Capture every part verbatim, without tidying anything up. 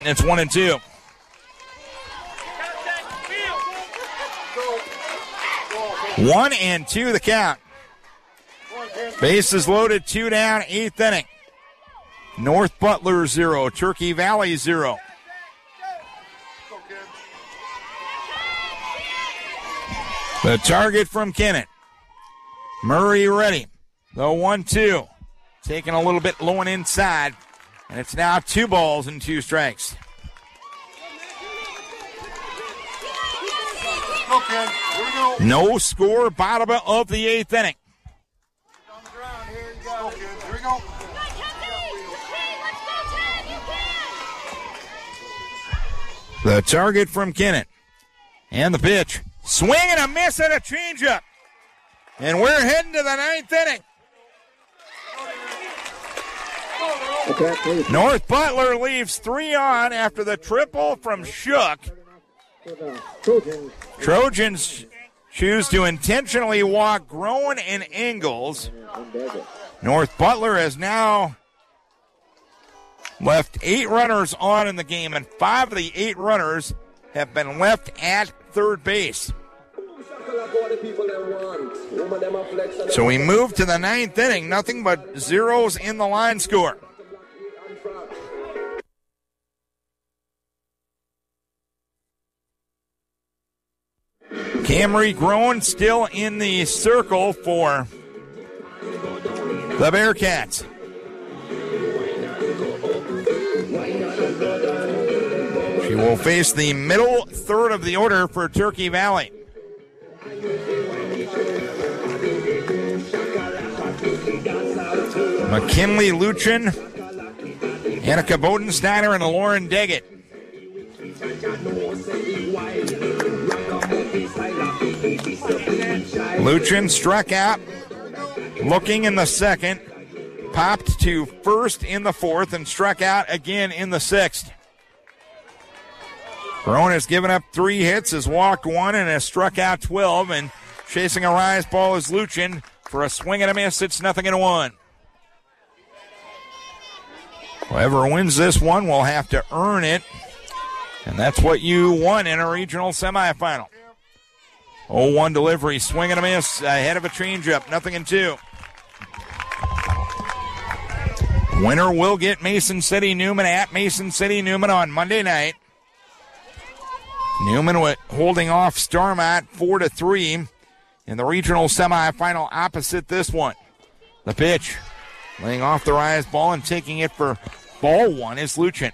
It's one and two. One and two the count. Bases loaded, two down, eighth inning. North Butler zero, Turkey Valley zero. The target from Kennett. Murray ready. The one two. Taking a little bit low and inside. And it's now two balls and two strikes. Okay, here we go. No score, bottom of the eighth inning. On the ground, here you go. Okay, here we go. The target from Kennett. And the pitch. Swing and a miss at a changeup. And we're heading to the ninth inning. North Butler leaves three on after the triple from Shook. Trojans choose to intentionally walk Groen and Ingalls. North Butler has now left eight runners on in the game, and five of the eight runners have been left at third base. So we move to the ninth inning, nothing but zeros in the line score. Camry Groen still in the circle for the Bearcats. She will face the middle third of the order for Turkey Valley. McKinley Luchin, Annika Bodensteiner, and Lauren Deggett. Luchin struck out, looking in the second, popped to first in the fourth, and struck out again in the sixth. Groen has given up three hits, has walked one, and has struck out twelve, and chasing a rise ball is Luchin for a swing and a miss. It's nothing and one. Whoever wins this one will have to earn it, and that's what you want in a regional semifinal. oh one delivery, swing and a miss, ahead of a changeup, nothing and two. Winner will get Mason City Newman at Mason City Newman on Monday night. Newman holding off Starmont four to three in the regional semifinal opposite this one. The pitch, laying off the rise ball and taking it for ball one is Luchin.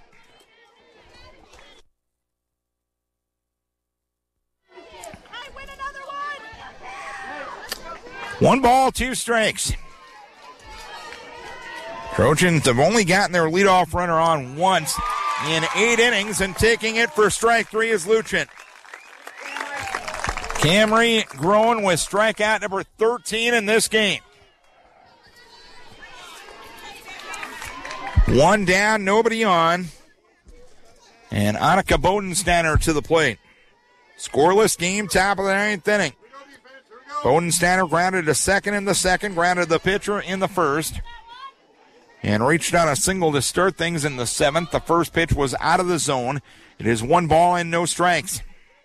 One ball, two strikes. Trojans have only gotten their leadoff runner on once in eight innings, and taking it for strike three is Luchin. Camry Groen with strikeout number thirteen in this game. One down, nobody on. And Annika Bodensteiner to the plate. Scoreless game, top of the ninth inning. Bodensteiner grounded to second in the second, grounded the pitcher in the first, and reached on a single to start things in the seventh. The first pitch was out of the zone. It is one ball and no strikes.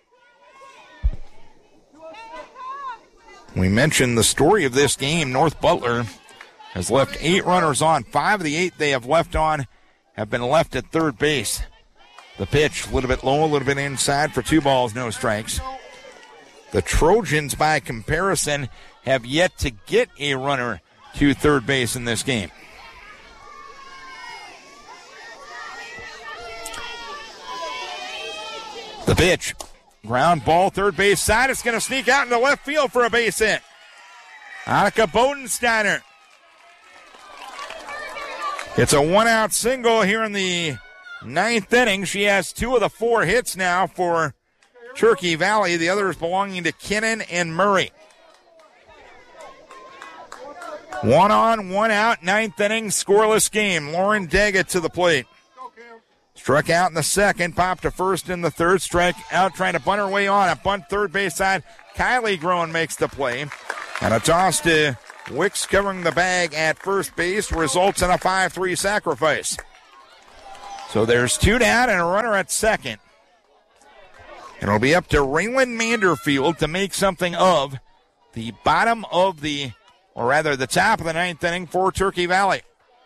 We mentioned the story of this game. North Butler has left eight runners on. Five of the eight they have left on have been left at third base. The pitch, a little bit low, a little bit inside for two balls, no strikes. The Trojans, by comparison, have yet to get a runner to third base in this game. The pitch, ground ball, third base side. It's going to sneak out into left field for a base hit. Annika Bodensteiner. It's a one-out single here in the ninth inning. She has two of the four hits now for Turkey Valley, the others belonging to Kinnan and Murray. One on, one out, ninth inning, scoreless game. Lauren Daggett to the plate. Struck out in the second, popped to first in the third, strike out trying to bunt her way on. A bunt third base side. Kylie Groen makes the play. And a toss to Wicks covering the bag at first base results in a five three sacrifice. So there's two down and a runner at second. And it'll be up to Raylan Manderfield to make something of the bottom of the, or rather the top of the ninth inning for Turkey Valley.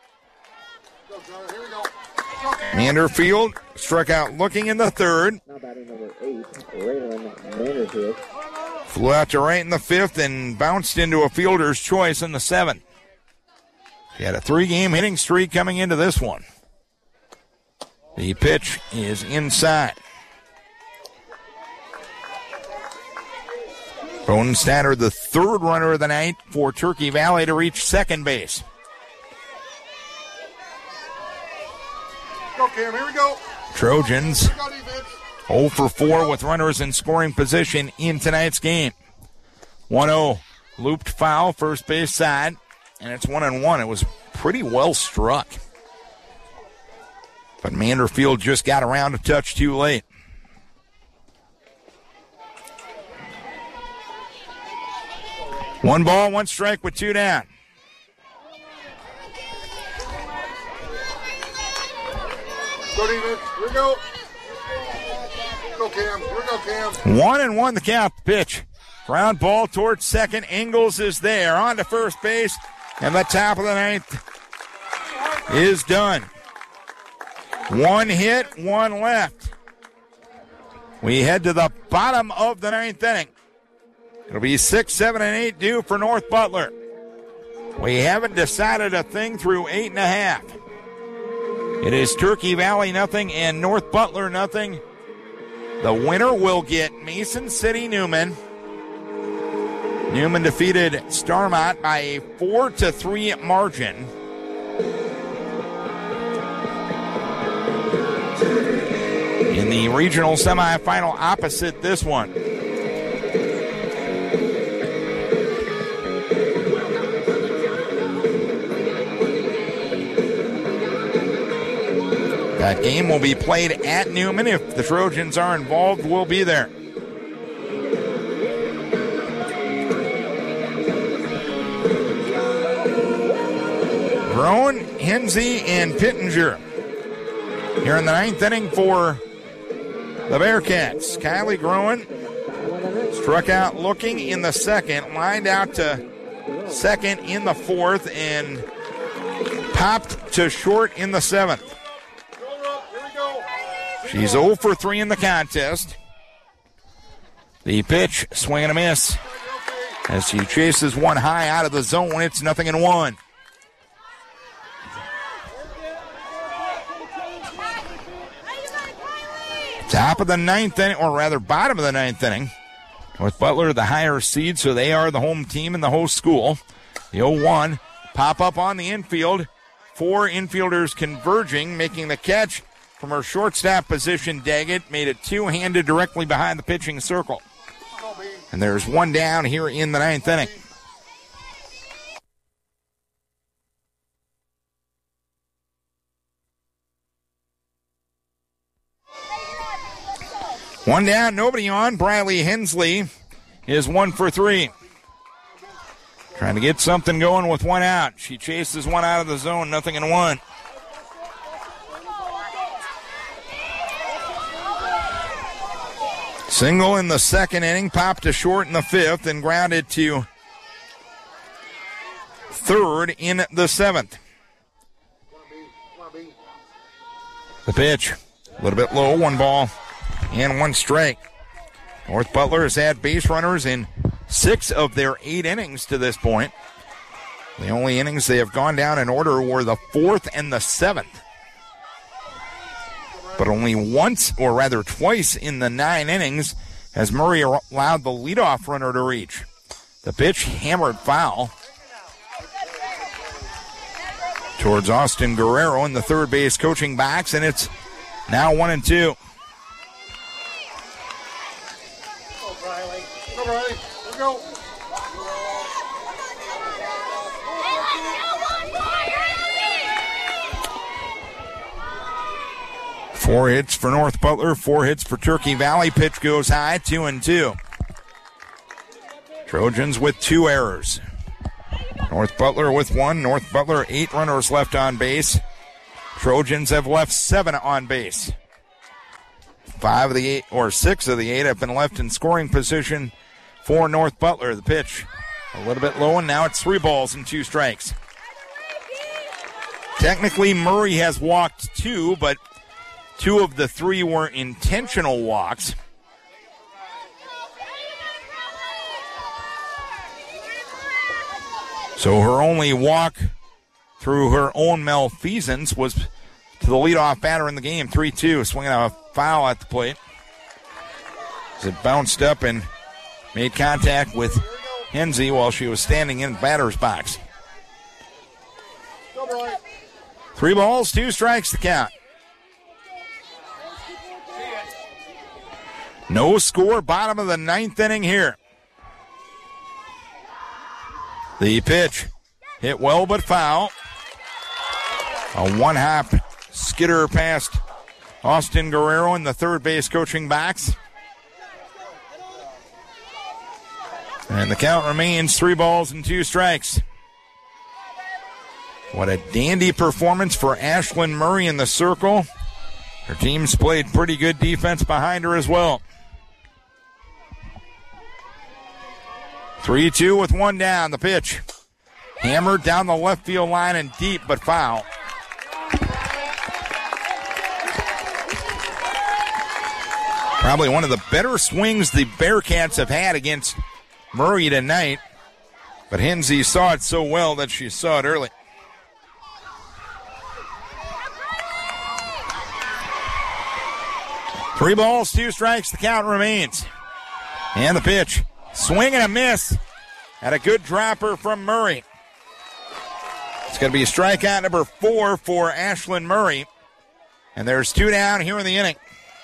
Manderfield struck out looking in the third. Now batting number eight, Raylan Manderfield. Flew out to right in the fifth and bounced into a fielder's choice in the seventh. He had a three-game hitting streak coming into this one. The pitch is inside. Bodenstatter, the third runner of the night for Turkey Valley to reach second base. Go, Cam. Here we go. Trojans Here we go, defense. oh for four with runners in scoring position in tonight's game. one oh, looped foul, first base side, and it's one and one. It was pretty well struck. But Manderfield just got around a touch too late. One ball, one strike with two down. Go, defense. Here we go. Go, Cam. Here we go, Cam. One and one the count. Pitch. Ground ball towards second. Ingles is there. On to first base. And the top of the ninth is done. One hit, one left. We head to the bottom of the ninth inning. It'll be six, seven, and eight due for North Butler. We haven't decided a thing through eight and a half. It is Turkey Valley nothing and North Butler nothing. The winner will get Mason City Newman. Newman defeated Starmont by a four to three margin. In the regional semifinal opposite this one. That game will be played at Newman. If the Trojans are involved, we'll be there. Groen, Hensey, and Pittenger here in the ninth inning for the Bearcats. Kylie Groen struck out looking in the second, lined out to second in the fourth, and popped to short in the seventh. She's oh for three in the contest. The pitch, swing and a miss. As she chases one high out of the zone, it's nothing in one. Top of the ninth inning, or rather bottom of the ninth inning. North Butler, the higher seed, so they are the home team in the host school. The oh one, pop up on the infield. Four infielders converging, making the catch. From her shortstop position, Daggett made it two-handed directly behind the pitching circle. And there's one down here in the ninth inning. One down, nobody on. Briley Hensley is one for three. Trying to get something going with one out. She chases one out of the zone, nothing in one. Single in the second inning, popped to short in the fifth, and grounded to third in the seventh. The pitch, a little bit low, one ball and one strike. North Butler has had base runners in six of their eight innings to this point. The only innings they have gone down in order were the fourth and the seventh. But only once, or rather twice, in the nine innings has Murray allowed the leadoff runner to reach. The pitch hammered foul towards Austin Guerrero in the third base coaching box, and it's now one and two. Go, Riley. Go, Riley. Let's go. Four hits for North Butler, four hits for Turkey Valley. Pitch goes high, two and two. Trojans with two errors. North Butler with one. North Butler, eight runners left on base. Trojans have left seven on base. Five of the eight, or six of the eight, have been left in scoring position for North Butler. The pitch a little bit low, and now it's three balls and two strikes. Technically, Murray has walked two, but two of the three were intentional walks. So her only walk through her own malfeasance was to the leadoff batter in the game, three two, swinging a foul at the plate. As it bounced up and made contact with Hensey while she was standing in the batter's box. Three balls, two strikes to count. No score, bottom of the ninth inning here. The pitch hit well but foul. A one-hop skidder past Austin Guerrero in the third base coaching box. And the count remains three balls and two strikes. What a dandy performance for Ashlyn Murray in the circle. Her team's played pretty good defense behind her as well. three two with one down. The pitch hammered down the left field line and deep, but foul. Probably one of the better swings the Bearcats have had against Murray tonight. But Hensey saw it so well that she saw it early. Three balls, two strikes, the count remains. And the pitch. Swing and a miss. And a good dropper from Murray. It's going to be strikeout number four for Ashlyn Murray. And there's two down here in the inning.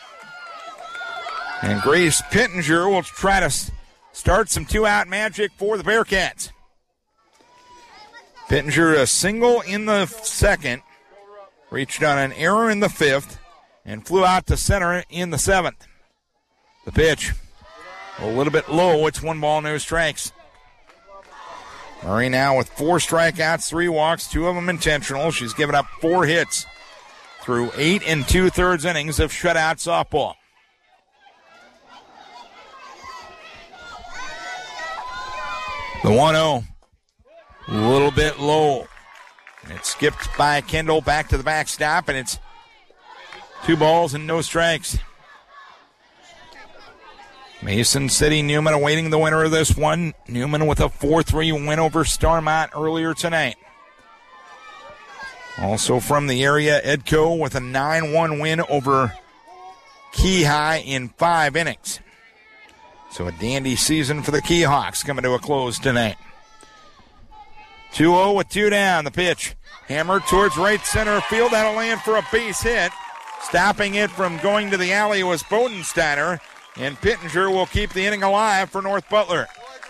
And Grace Pittenger will try to start some two-out magic for the Bearcats. Pittenger a single in the second. Reached on an error in the fifth. And flew out to center in the seventh. The pitch. A little bit low. It's one ball, no strikes. Murray now with four strikeouts, three walks, two of them intentional. She's given up four hits through eight and two-thirds innings of shutout softball. The one oh. A little bit low. And it skipped by Kendall back to the backstop, and it's two balls and no strikes. Mason City Newman awaiting the winner of this one. Newman with a four three win over Starmont earlier tonight. Also from the area, Edco with a nine one win over Key High in five innings. So a dandy season for the Key Hawks coming to a close tonight. two oh with two down. The pitch hammered towards right center field. That'll land for a base hit. Stopping it from going to the alley was Bodensteiner. And Pittenger will keep the inning alive for North Butler.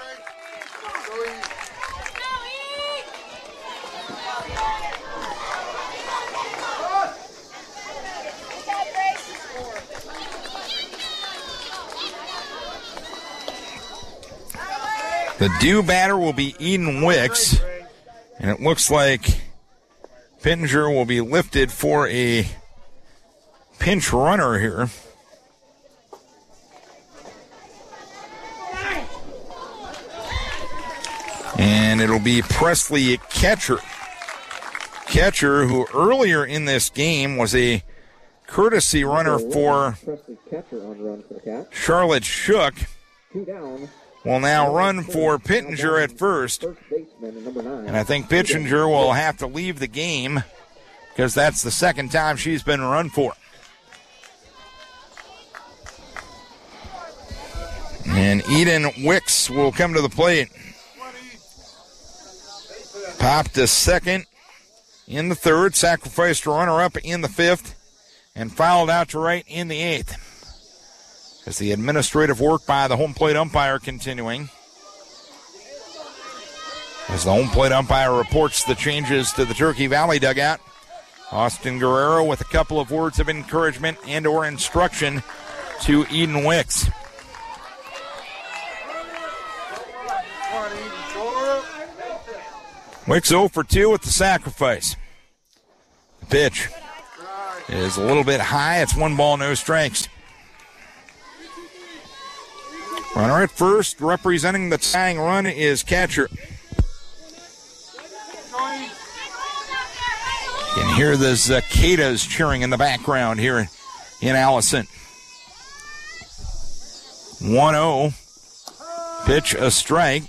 The due batter will be Eden Wicks. And it looks like Pittenger will be lifted for a pinch runner here. And it'll be Presley Ketcher. Ketcher, who earlier in this game was a courtesy runner for Charlotte Shook, will now run for Pittenger at first. And I think Pittenger will have to leave the game because that's the second time she's been run for. And Eden Wicks will come to the plate. Popped to second in the third, sacrificed a runner-up in the fifth, and fouled out to right in the eighth. As the administrative work by the home plate umpire continuing. As the home plate umpire reports the changes to the Turkey Valley dugout, Austin Guerrero with a couple of words of encouragement and or instruction to Eden Wicks. Wicks oh for two with the sacrifice. The pitch is a little bit high. It's one ball, no strikes. Runner at first, representing the tying run, is catcher. You can hear the cicadas cheering in the background here in Allison. one oh. Pitch a strike.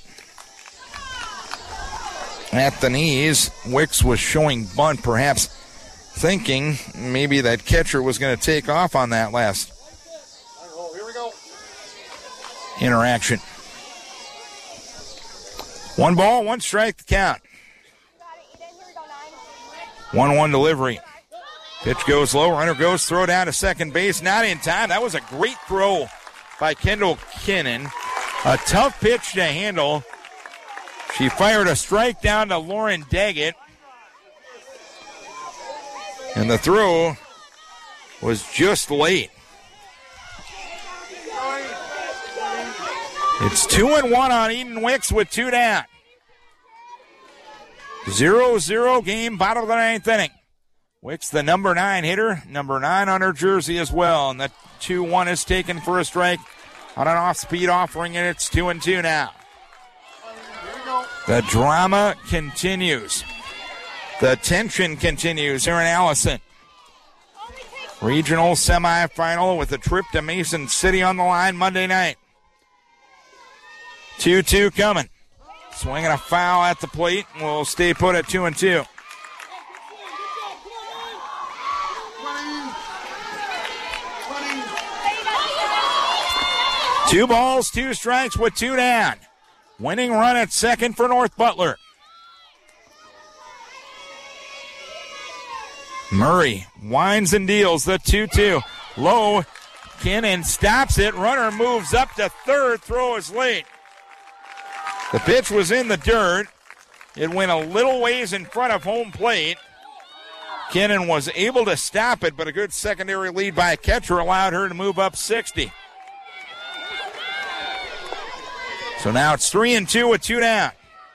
At the knees, Wicks was showing bunt, perhaps thinking maybe that catcher was going to take off on that last interaction. One ball, one strike to count. one one delivery. Pitch goes low, runner goes, throw down to second base, not in time. That was a great throw by Kendall Kinnan. A tough pitch to handle. She fired a strike down to Lauren Daggett. And the throw was just late. It's two and one on Eden Wicks with two down. zero zero game, bottom of the ninth inning. Wicks, the number nine hitter, number nine on her jersey as well. And the two one is taken for a strike on an off-speed offering, and it's two and two now. The drama continues. The tension continues here in Allison. Regional semifinal with a trip to Mason City on the line Monday night. two two coming. Swinging a foul at the plate. We'll stay put at two and two. Two balls, two strikes with two down. Winning run at second for North Butler. Murray winds and deals the two two. Low, Kinnan stops it. Runner moves up to third. Throw is late. The pitch was in the dirt. It went a little ways in front of home plate. Kinnan was able to stop it, but a good secondary lead by a catcher allowed her to move up sixty. So now it's three and two with two down.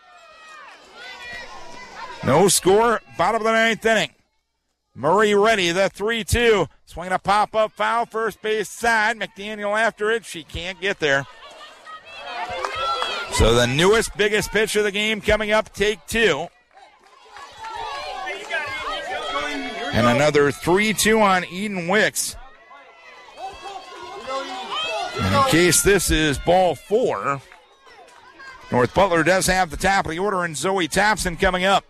No score, bottom of the ninth inning. Murray ready, the three two. Swinging a pop-up foul, first base side. McDaniel after it. She can't get there. So the newest, biggest pitch of the game coming up, take two. And another three two on Eden Wicks. And in case this is ball four, North Butler does have the top of the order, and Zoe Thompson coming up.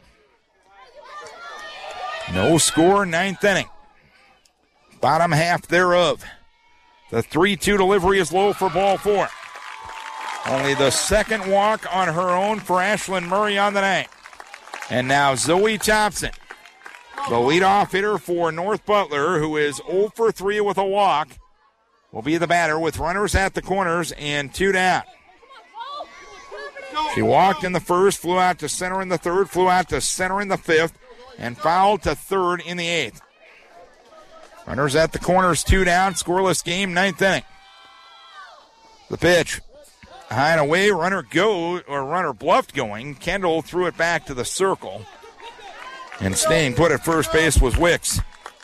No score, ninth inning. Bottom half thereof. The three two delivery is low for ball four. Only the second walk on her own for Ashlyn Murray on the night. And now Zoe Thompson, the leadoff hitter for North Butler, who is oh for three with a walk, will be the batter with runners at the corners and two down. She walked in the first, flew out to center in the third, flew out to center in the fifth, and fouled to third in the eighth. Runners at the corners, two down, scoreless game, ninth inning. The pitch, high and away, runner go, or runner bluffed going. Kendall threw it back to the circle. And staying put at first base was Wicks.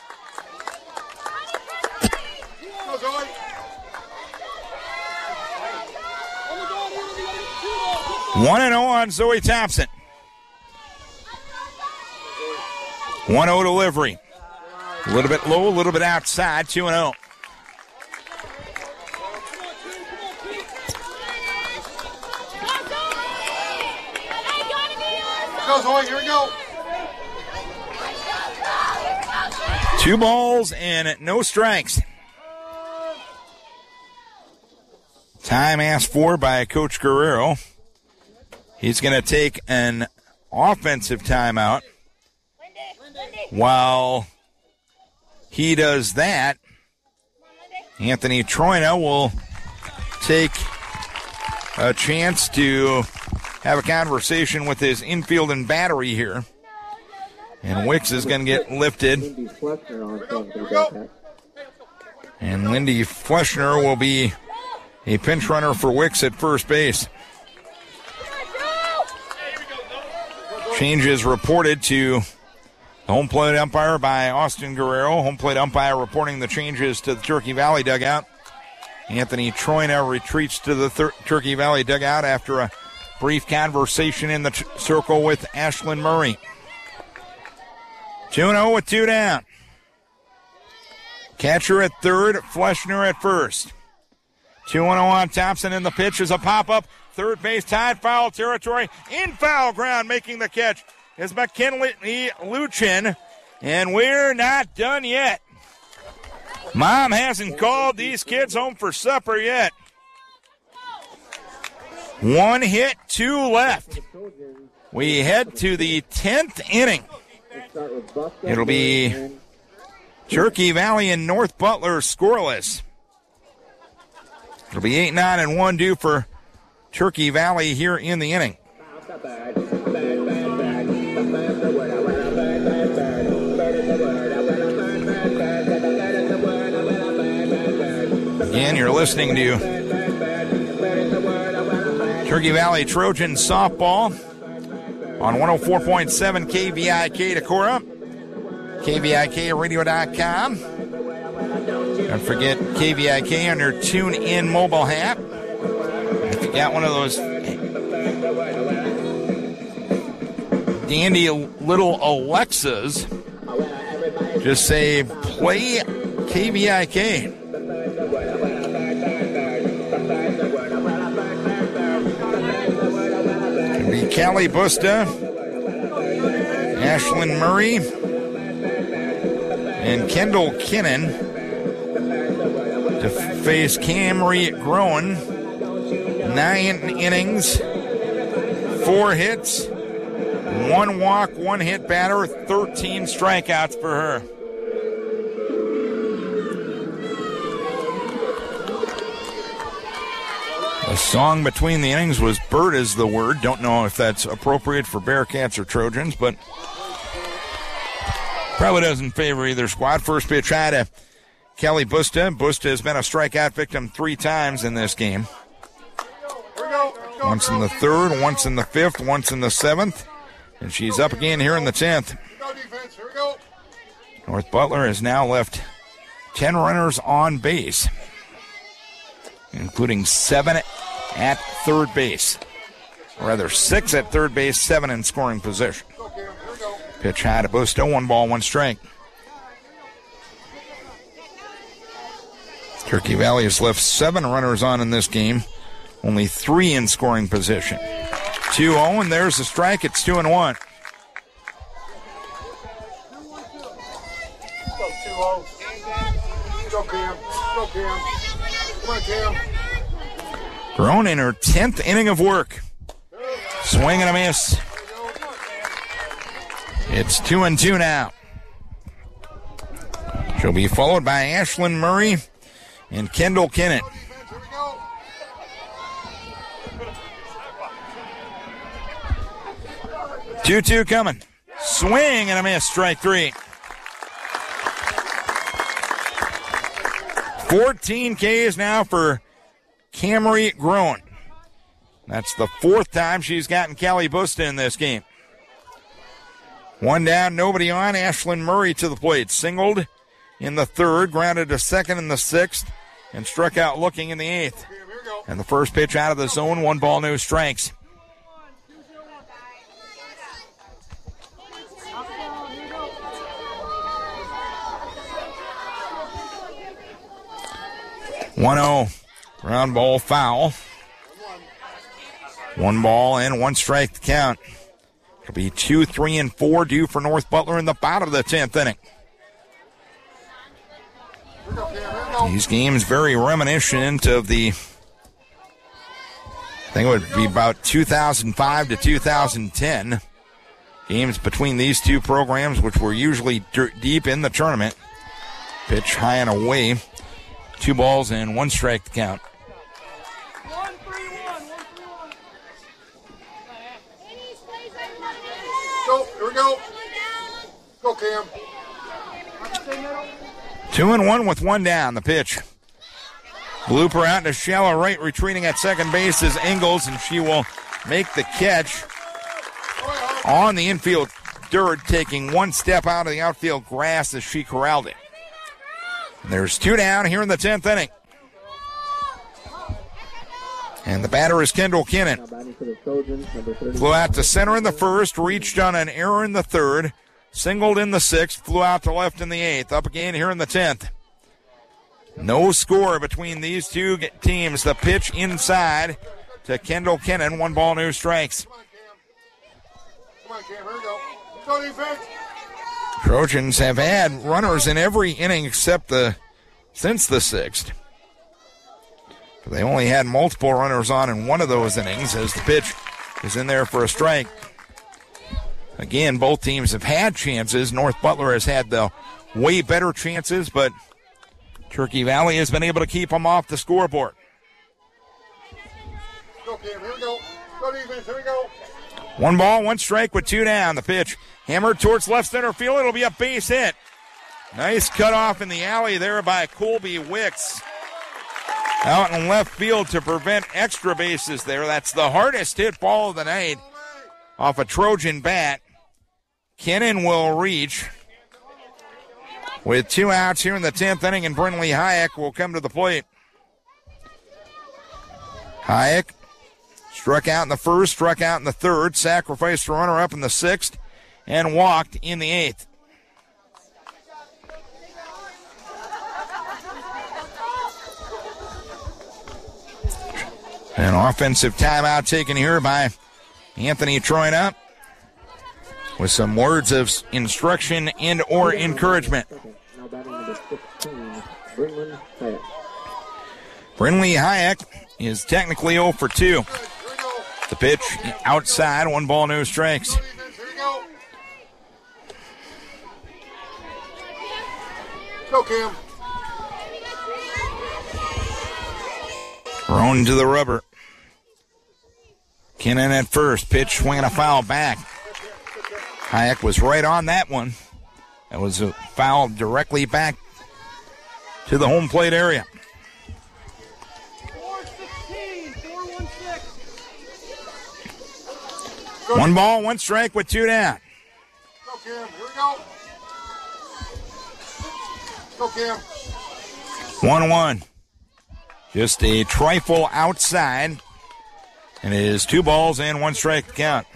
one and oh on Zoe Thompson. one oh delivery. A little bit low, a little bit outside, two and oh. Go, Zoe, here we go. Two balls and no strikes. Time asked for by Coach Guerrero. He's going to take an offensive timeout. While he does that, Anthony Troina will take a chance to have a conversation with his infield and battery here. And Wicks is going to get lifted. And Lindy Fleschner will be a pinch runner for Wicks at first base. Changes reported to Home plate umpire by Austin Guerrero. Home plate umpire reporting the changes to the Turkey Valley dugout. Anthony Troina retreats to the thir- Turkey Valley dugout after a brief conversation in the t- circle with Ashlyn Murray. two and oh with two down. Catcher at third, Fleschner at first. two and oh on Thompson, and the pitch is a pop-up. Third base tied, foul territory. In foul ground, making the catch is McKinley Luchin, and we're not done yet. Mom hasn't called these kids home for supper yet. One hit, two left. We head to the tenth inning. It'll be Turkey Valley and North Butler scoreless. It'll be eight nine and one due for Turkey Valley here in the inning. Again, you're listening to Turkey Valley Trojans softball on one oh four point seven K V I K Decorah, K V I K radio dot com. Don't forget K V I K on your TuneIn mobile app. If you got one of those dandy little Alexas, just say play K V I K. It'll be Callie Busta, Ashlyn Murray, and Kendall Kinnan to face Camry Groen. Nine innings, four hits, one walk, one hit batter, thirteen strikeouts for her. The song between the innings was "Bird is the Word." Don't know if that's appropriate for Bearcats or Trojans, but probably doesn't favor either squad. First pitch high to Kelly Busta. Busta has been a strikeout victim three times in this game. Once in the third, once in the fifth, once in the seventh, and she's up again here in the tenth. North Butler has now left ten runners on base, including seven at third base. Or rather, six at third base, seven in scoring position. Pitch high to Busto, one ball, one strike. Turkey Valley has left seven runners on in this game, only three in scoring position. two oh, and there's the strike. It's two and one. Go, Cam. Go, Cam. Come on, Cam. Grown in her tenth inning of work. Swing and a miss. It's two and two now. She'll be followed by Ashlyn Murray and Kendall Kennett. two two coming. Swing and a miss. Strike three. fourteen Ks now for Camry Groen. That's the fourth time she's gotten Callie Busta in this game. One down, nobody on. Ashlyn Murray to the plate. Singled in the third, grounded to second in the sixth, and struck out looking in the eighth. And the first pitch out of the zone, one ball, no strikes. one oh, ground ball foul. One ball and one strike to count. It'll be two, three, and four due for North Butler in the bottom of the tenth inning. These games very reminiscent of the, I think it would be about two thousand five to two thousand ten. Games between these two programs, which were usually d- deep in the tournament. Pitch high and away. Two balls and one strike to count. Go, here we go. Go, Cam. Two and one with one down. The pitch. Blooper out to shallow right, retreating at second base is Ingles, and she will make the catch on the infield dirt, taking one step out of the outfield grass as she corralled it. And there's two down here in the tenth inning. And the batter is Kendall Kinnan. Flew out to center in the first, reached on an error in the third, singled in the sixth, flew out to left in the eighth. Up again here in the tenth. No score between these two teams. The pitch inside to Kendall Kinnan. One ball, no strikes. Come on, Cam. Here we go. Go defense. Trojans have had runners in every inning except the since the sixth. But they only had multiple runners on in one of those innings as the pitch is in there for a strike. Again, both teams have had chances. North Butler has had the way better chances, but Turkey Valley has been able to keep them off the scoreboard. Go, Cam. Here we go. Go defense. Here we go. One ball, one strike with two down. The pitch hammered towards left center field. It'll be a base hit. Nice cutoff in the alley there by Colby Wicks. Out in left field to prevent extra bases there. That's the hardest hit ball of the night off a Trojan bat. Kinnan will reach. With two outs here in the tenth inning, and Brinley Hayek will come to the plate. Hayek struck out in the first, struck out in the third, sacrificed a runner up in the sixth, and walked in the eighth. An offensive timeout taken here by Anthony Troina with some words of instruction and or encouragement. Brinley Hayek is technically oh for two. The pitch outside, one ball, no strikes. Go, Cam. Thrown to the rubber. Kinnan at first, pitch swinging a foul back. Hayek was right on that one. That was a foul directly back to the home plate area. One ball, one strike with two down. Go, Cam. Here we go. Go, Cam. one one. Just a trifle outside. And it is two balls and one strike to count.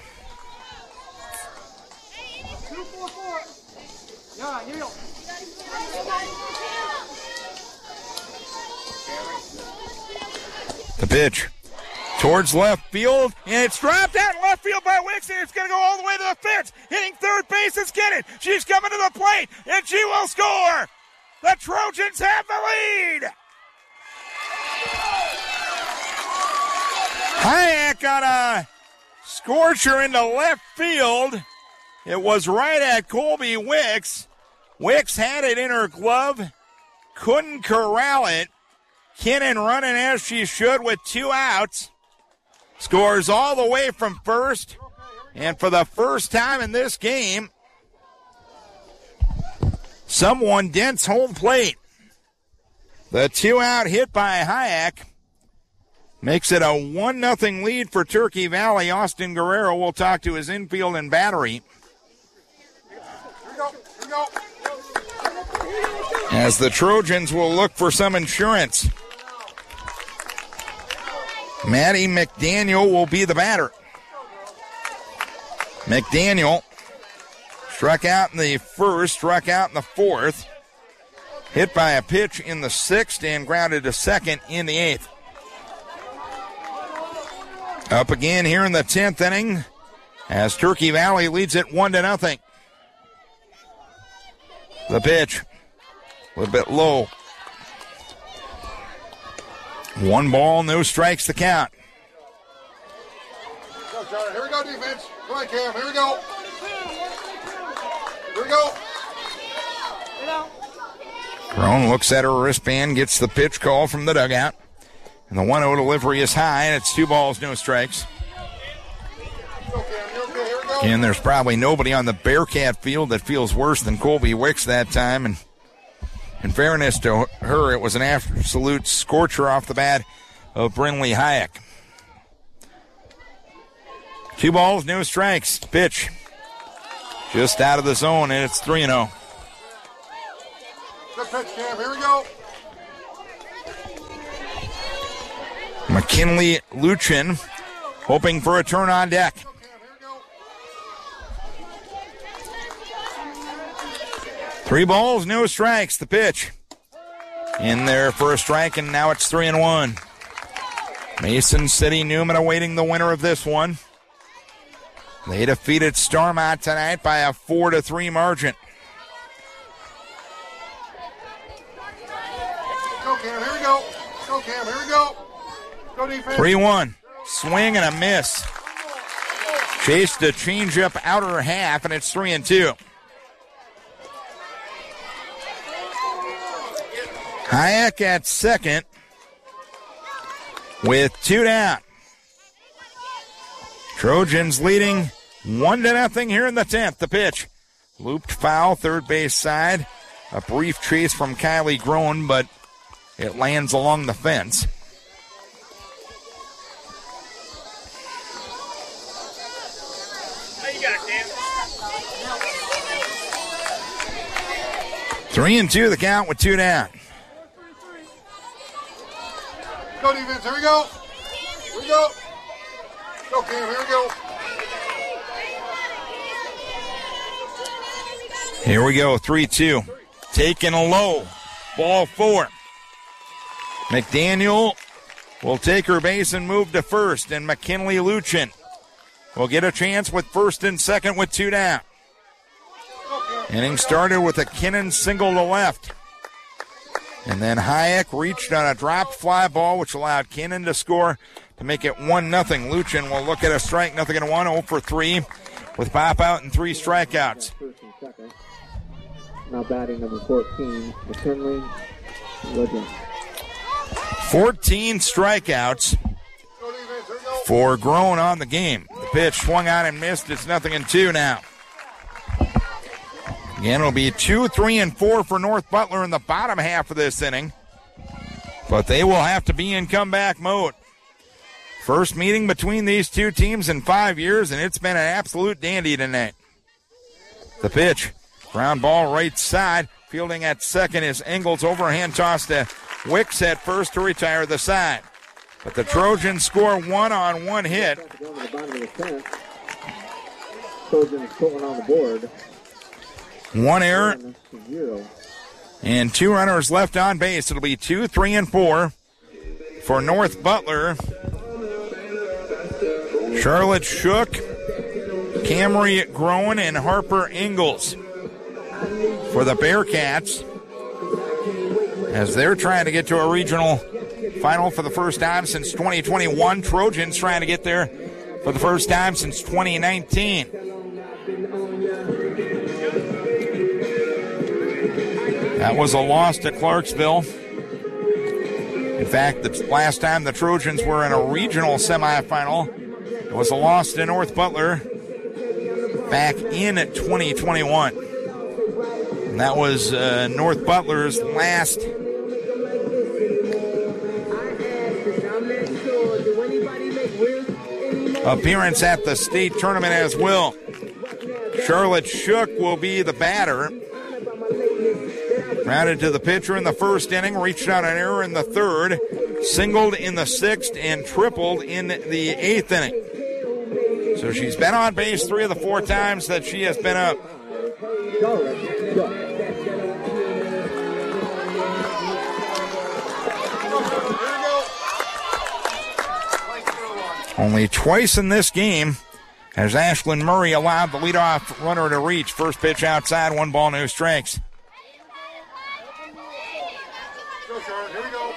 The pitch towards left field, and it's dropped out in left field by Wicks, and it's going to go all the way to the fence. Hitting third base is Kinnan. She's coming to the plate, and she will score. The Trojans have the lead. Hayek got a scorcher into left field. It was right at Colby Wicks. Wicks had it in her glove, couldn't corral it. Kinnan running as she should with two outs. Scores all the way from first. And for the first time in this game, someone dents home plate. The two-out hit by Hayek makes it a one nothing lead for Turkey Valley. Austin Guerrero will talk to his infield and battery. As the Trojans will look for some insurance. Maddie McDaniel will be the batter. McDaniel struck out in the first, struck out in the fourth. Hit by a pitch in the sixth and grounded to second in the eighth. Up again here in the tenth inning as Turkey Valley leads it one to nothing. The pitch a little bit low. One ball, no strikes to count. Go, Charlie. Here we go, defense. Come on, Cam. Here we go. Here we go. Crone looks at her wristband, gets the pitch call from the dugout. And the one oh delivery is high, and it's two balls, no strikes. Go, Cam. You're okay. Here we go. And there's probably nobody on the Bearcat field that feels worse than Colby Wicks that time. And in fairness to her, it was an absolute scorcher off the bat of Brinley Hayek. Two balls, no strikes. Pitch just out of the zone, and it's three and oh. Good pitch, Cam. Here we go. McKinley Luchin hoping for a turn on deck. Go, Cam. Here we go. Three balls, no strikes. The pitch in there for a strike, and now it's three and one. Mason City Newman awaiting the winner of this one. They defeated Starmont tonight by a four to three margin. Go, Cam. Here we go. Go, Cam. Here we go. Go, defense. three one. Swing and a miss. Chased a changeup outer half, and it's three and two. Hayek at second with two down. Trojans leading one to nothing here in the tenth. The pitch. Looped foul, third base side. A brief chase from Kylie Groen, but it lands along the fence. Three and two, the count with two down. Go, defense. Here we go. Here we go. Go, Cam. Here we go. Here we go, three two. Taken low. Ball four. McDaniel will take her base and move to first, and McKinley Luchin will get a chance with first and second with two down. Inning started with a Kinnan single to left. And then Hayek reached on a dropped fly ball, which allowed Kinnan to score to make it one nothing. Luchin will look at a strike, nothing in one, oh for three with pop out and three strikeouts. First and second. Now batting number fourteen, McKinley Luchin. fourteen strikeouts Go, defense. Here we go. for Groen on the game. The pitch swung on and missed. It's nothing in two now. Again, it'll be two, three, and four for North Butler in the bottom half of this inning. But they will have to be in comeback mode. First meeting between these two teams in five years, and it's been an absolute dandy tonight. The pitch. Ground ball right side. Fielding at second is Engels. Overhand toss to Wicks at first to retire the side. But the Trojans score one on one hit. Going to the bottom of the tenth. Trojans pulling on the board. One error One to zero. and two runners left on base. It'll be two, three, and four for North Butler. Charlotte Shook, Camry Groen, and Harper Ingalls for the Bearcats as they're trying to get to a regional final for the first time since twenty twenty-one. Trojans trying to get there for the first time since twenty nineteen. That was a loss to Clarksville. In fact, the last time the Trojans were in a regional semifinal, it was a loss to North Butler back in twenty twenty-one. And that was uh, North Butler's last appearance at the state tournament as well. Charlotte Shook will be the batter. Grounded to the pitcher in the first inning, reached out an error in the third, singled in the sixth, and tripled in the eighth inning. So she's been on base three of the four times that she has been up. Only twice in this game has Ashlyn Murray allowed the leadoff runner to reach. First pitch outside, one ball, no strikes. Go, Charlotte. Here we go.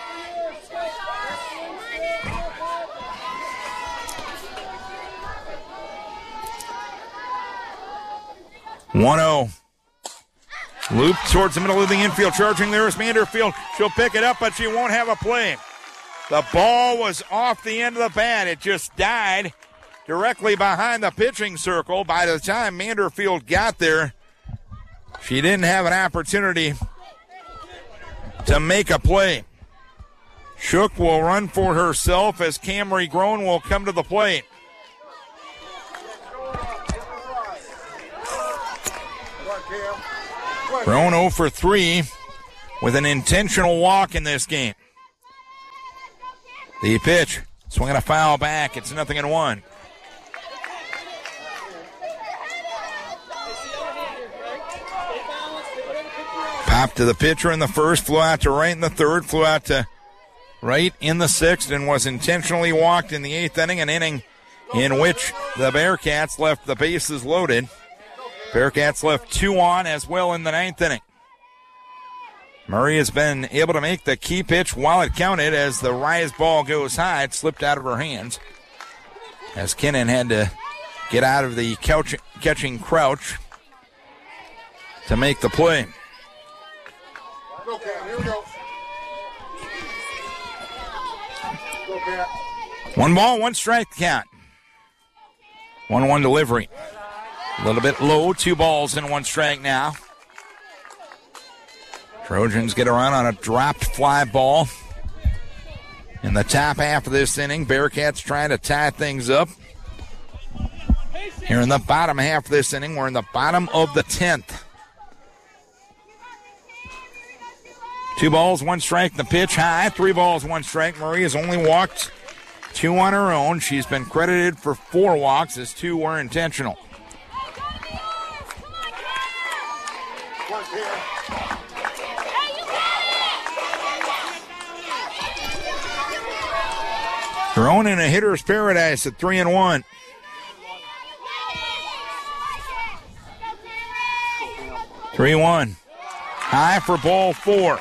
one oh. Loop towards the middle of the infield. Charging there is Manderfield. She'll pick it up, but she won't have a play. The ball was off the end of the bat. It just died directly behind the pitching circle. By the time Manderfield got there, she didn't have an opportunity to make a play. Shook will run for herself as Camry Groen will come to the plate. Grown oh for three with an intentional walk in this game. The pitch, swinging a foul back. It's nothing and one. Pop to the pitcher in the first, flew out to right in the third, flew out to right in the sixth, and was intentionally walked in the eighth inning, an inning in which the Bearcats left the bases loaded. Bearcats left two on as well in the ninth inning. Murray has been able to make the key pitch while it counted as the rise ball goes high. It slipped out of her hands as Kinnan had to get out of the couch, catching crouch to make the play. Go, Cam. Here we go. Go, Cam. One ball, one strike count. one one delivery. A little bit low, two balls and one strike now. Trojans get a run on a dropped fly ball. In the top half of this inning, Bearcats trying to tie things up. Here in the bottom half of this inning, we're in the bottom of the tenth. Two balls, one strike, the pitch high. Three balls, one strike. Murray has only walked two on her own. She's been credited for four walks as two were intentional. Thrown in a hitter's paradise at three and one. Three one. High for ball four.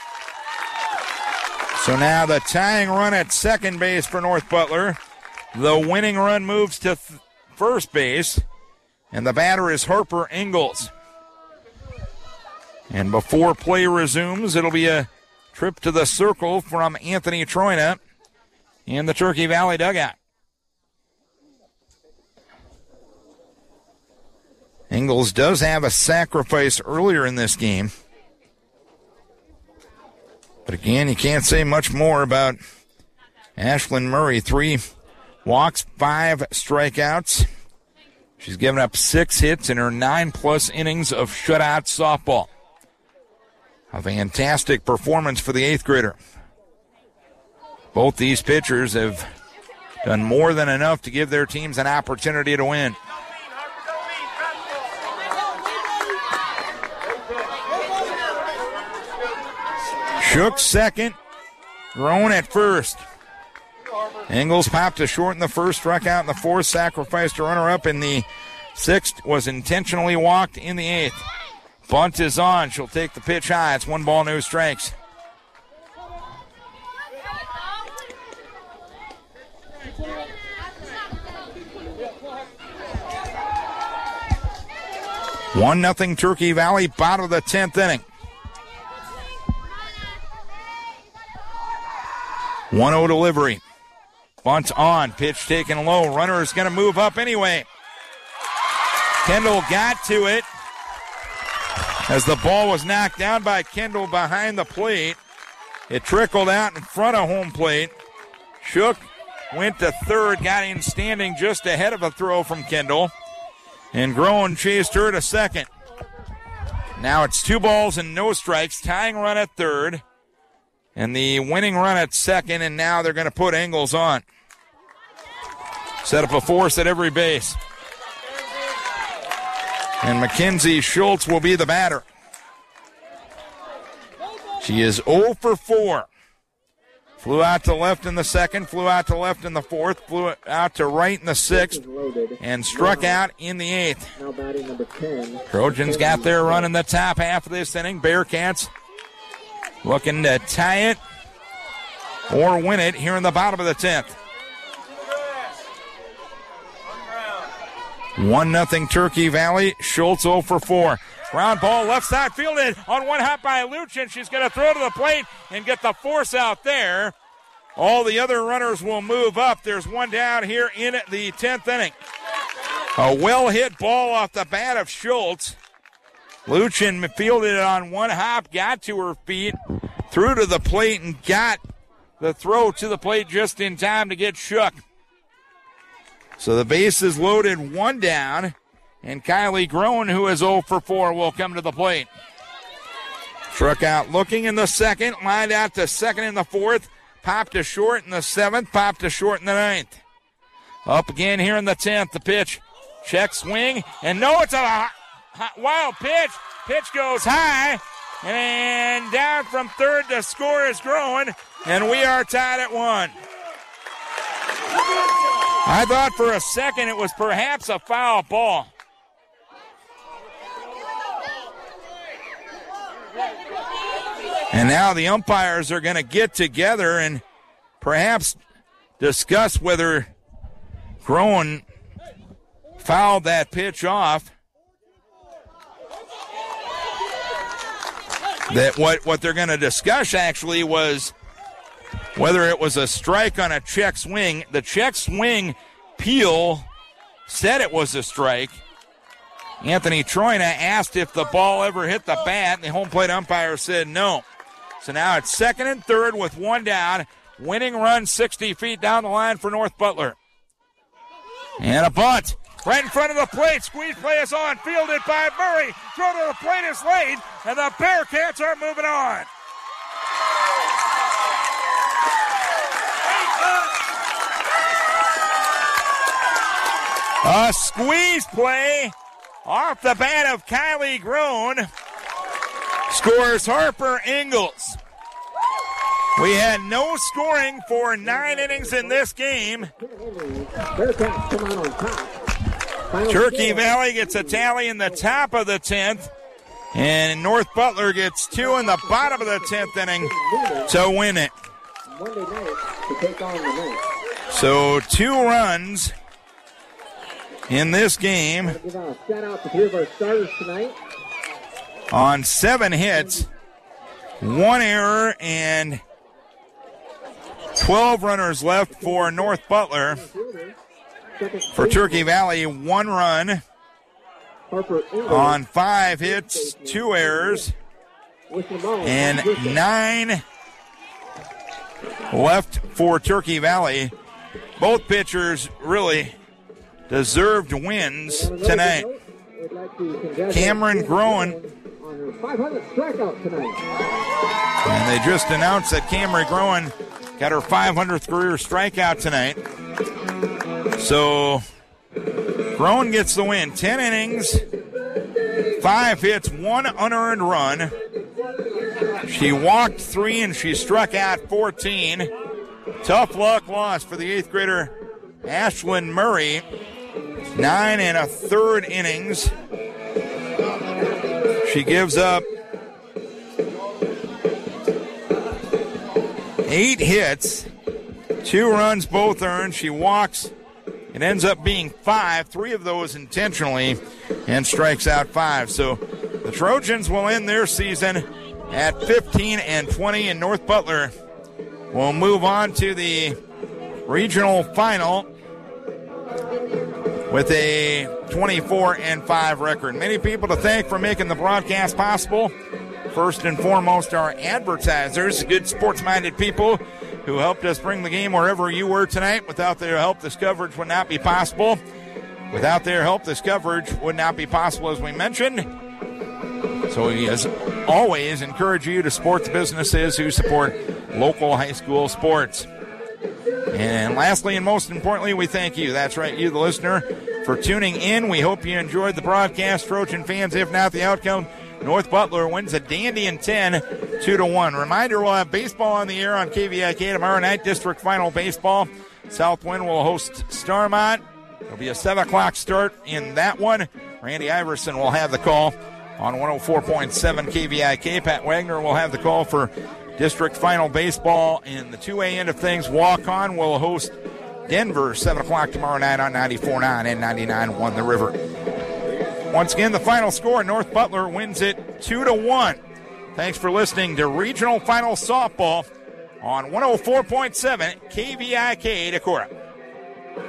So now the tying run at second base for North Butler. The winning run moves to th- first base. And the batter is Harper Ingalls. And before play resumes, it'll be a trip to the circle from Anthony Troina in the Turkey Valley dugout. Ingalls does have a sacrifice earlier in this game. But again, you can't say much more about Ashlyn Murray. Three walks, five strikeouts. She's given up six hits in her nine-plus innings of shutout softball. A fantastic performance for the eighth grader. Both these pitchers have done more than enough to give their teams an opportunity to win. Shook second, Grown at first. Ingalls popped to short in the first, struck out in the fourth, sacrificed a runner-up in the sixth, was intentionally walked in the eighth. Bunt is on. She'll take the pitch high. It's one ball, no strikes. One nothing Turkey Valley, bottom of the tenth inning. one oh delivery. Bunt on. Pitch taken low. Runner is going to move up anyway. Kendall got to it as the ball was knocked down by Kendall behind the plate. It trickled out in front of home plate. Shook went to third, got in standing just ahead of a throw from Kendall. And Groen chased her to second. Now it's two balls and no strikes. Tying run at third. And the winning run at second. And now they're going to put Ingalls on. Set up a force at every base. And Mackenzie Schultz will be the batter. She is oh for four. Flew out to left in the second, flew out to left in the fourth, flew out to right in the sixth, and struck out in the eighth. Now batting number ten. Trojans got their run in the top half of this inning. Bearcats looking to tie it or win it here in the bottom of the tenth. one nothing Turkey Valley. Schultz oh for four. Ground ball left side fielded on one hop by Luchin. She's going to throw to the plate and get the force out there. All the other runners will move up. There's one down here in the tenth inning. A well-hit ball off the bat of Schultz. Luchin fielded it on one hop, got to her feet, threw to the plate, and got the throw to the plate just in time to get shook. So the base is loaded, one down. And Kylie Groen, who is oh for four, will come to the plate. Struck out looking in the second, lined out to second in the fourth, popped to short in the seventh, popped to short in the ninth. Up again here in the tenth, the pitch. Check swing, and no, it's a wild pitch. Pitch goes high, and down from third, the score is growing, and we are tied at one. I thought for a second it was perhaps a foul ball. And now the umpires are going to get together and perhaps discuss whether Groen fouled that pitch off. That what, what they're going to discuss actually was whether it was a strike on a check swing. The check swing, Peel said it was a strike. Anthony Troina asked if the ball ever hit the bat, and the home plate umpire said no. So now it's second and third with one down. Winning run sixty feet down the line for North Butler. And a bunt right in front of the plate. Squeeze play is on. Fielded by Murray. Throw to the plate is laid, and the Bearcats are moving on. A squeeze play off the bat of Kylie Groen scores Harper Ingalls. We had no scoring for nine innings in this game. Turkey Valley gets a tally in the top of the tenth, and North Butler gets two in the bottom of the tenth inning to win it. So two runs in this game on seven hits, one error, and twelve runners left for North Butler. For Turkey Valley, one run on five hits, two errors, and nine left for Turkey Valley. Both pitchers really deserved wins tonight. Cameron Groen, and they just announced that Cameron Groen got her five hundredth career strikeout tonight. So Groen gets the win. Ten innings, five hits, one unearned run. She walked three and she struck out fourteen. Tough luck loss for the eighth grader Ashlyn Murray. Nine and a third innings. She gives up eight hits, two runs both earned. She walks. It ends up being five, three of those intentionally, and strikes out five. So the Trojans will end their season at fifteen and twenty, and North Butler will move on to the regional final with a twenty-four and five record. Many people to thank for making the broadcast possible. First and foremost, our advertisers, good sports-minded people who helped us bring the game wherever you were tonight. Without their help, this coverage would not be possible. Without their help, this coverage would not be possible, as we mentioned. So we, as always, encourage you to support the businesses who support local high school sports. And lastly and most importantly, we thank you. That's right, you, the listener, for tuning in. We hope you enjoyed the broadcast. Trojan fans, if not the outcome, North Butler wins a dandy in ten, two to one. Reminder, we'll have baseball on the air on K V I K tomorrow night, district final baseball. Southwind will host Starmont. It'll be a seven o'clock start in that one. Randy Iverson will have the call on one oh four point seven K V I K. Pat Wagner will have the call for district final baseball. In the two A end of things, Walk-On will host Denver, seven o'clock tomorrow night on ninety-four point nine and ninety-nine point one The River. Once again, the final score, North Butler wins it two to one. Thanks for listening to Regional Final Softball on one oh four point seven K V I K Decorah.